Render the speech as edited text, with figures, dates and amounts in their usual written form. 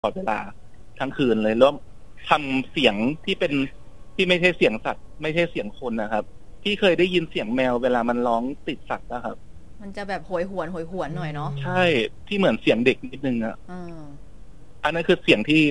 ลอดเวลาทั้งคืนเลยแล้วทำเสียงที่ไม่ใช่เสียงสัตว์ไม่ใช่เสียงคนนะครับพี่เคยได้ยินเสียงแมวเวลามันร้องติดสัตว์นะครับมันจะแบบโหยหวนหน่อยเนาะใช่ที่เหมือนเสียงเด็กนิดนึงอะอันนั้นคือเสียงที่